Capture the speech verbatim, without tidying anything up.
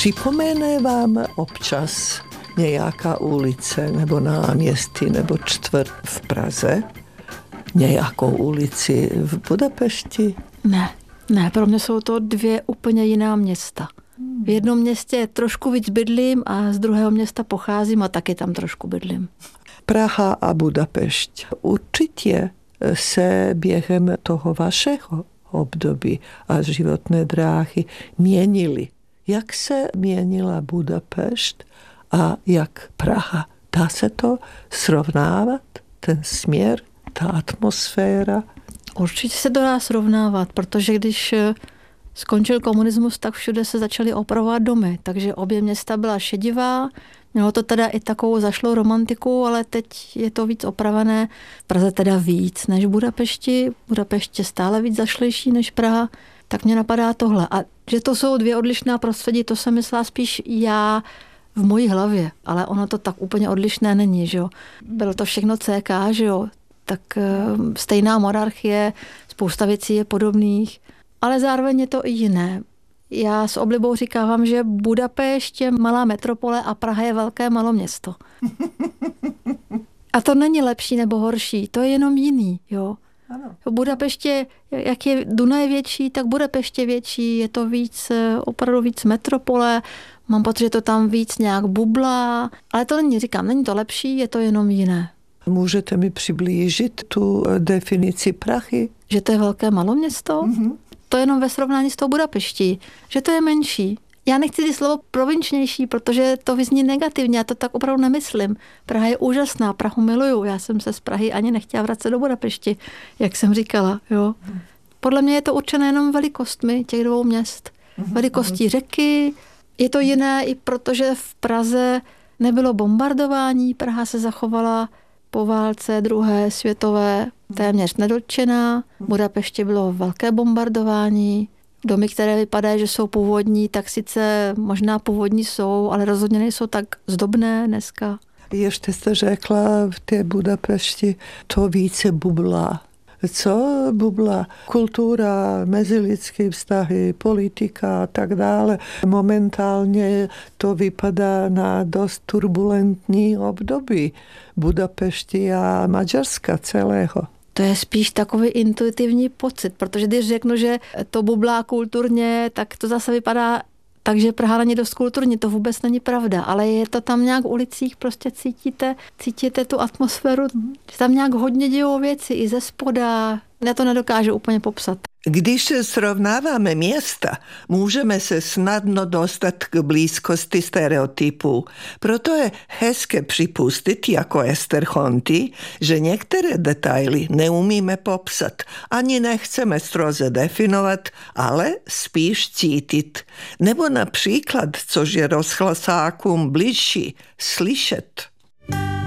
Připomene vám občas nějaká ulice nebo náměstí nebo čtvrt v Praze? Nějakou ulici v Budapešti? Ne, ne, pro mě jsou to dvě úplně jiná města. V jednom městě trošku víc bydlím a z druhého města pocházím a taky tam trošku bydlím. Praha a Budapešť určitě se během toho vašeho období a životné dráhy měnily. Jak se měnila Budapešť a jak Praha? Dá se to srovnávat? Ten směr, ta atmosféra? Určitě se to dá srovnávat, protože když skončil komunismus, tak všude se začaly opravovat domy, takže obě města byla šedivá. Mělo to teda i takovou zašlou romantiku, ale teď je to víc opravené. V Praze teda víc než v Budapešti. V Budapešti je stále víc zašlejší než Praha. Tak mě napadá tohle. A že to jsou dvě odlišná prostředí, to jsem myslela spíš já v mojí hlavě. Ale ono to tak úplně odlišné není, že jo. Bylo to všechno C K, že jo. Tak stejná monarchie, spousta věcí je podobných. Ale zároveň je to i jiné. Já s oblibou říkávám, že Budapešť je malá metropole a Praha je velké maloměsto. A to není lepší nebo horší, to je jenom jiný, jo. Ano. V Budapešti, jak je Dunaj větší, tak Budapešť je větší, je to víc, opravdu víc metropole, mám pocit, že to tam víc nějak bublá, ale to není, říkám, není to lepší, je to jenom jiné. Můžete mi přiblížit tu definici Prahy? Že to je velké maloměsto? Mm-hmm. To jenom ve srovnání s tou Budapeští, že to je menší. Já nechci říct slovo provinčnější, protože to vyzní negativně, já to tak opravdu nemyslím. Praha je úžasná, Prahu miluju. Já jsem se z Prahy ani nechtěla vracet do Budapešti, jak jsem říkala. Jo. Podle mě je to určené jenom velikostmi těch dvou měst. Velikostí řeky. Je to jiné i protože v Praze nebylo bombardování. Praha se zachovala po válce druhé světové téměř nedotčená. V Budapešti bylo velké bombardování. Domy, které vypadají, že jsou původní, tak sice možná původní jsou, ale rozhodně nejsou tak zdobné dneska. Ještě jste řekla v té Budapešti to více bublá. Co bublá? Kultura, mezilidské vztahy, politika a tak dále. Momentálně to vypadá na dost turbulentní období Budapešti a Maďarska celého. To je spíš takový intuitivní pocit, protože když řeknu, že to bublá kulturně, tak to zase vypadá tak, že Praha není dost kulturní. To vůbec není pravda, ale je to tam nějak v ulicích, prostě cítíte, cítíte tu atmosféru, že tam nějak hodně dějou věci i ze spoda. Já to nedokážu úplně popsat. Když srovnáváme města, můžeme se snadno dostat k blízkosti stereotypů. Proto je hezké připustit jako Ester Honty, že některé detaily neumíme popsat, ani nechceme stroze definovat, ale spíš cítit. Nebo například, což je rozhlasákům bližší, slyšet.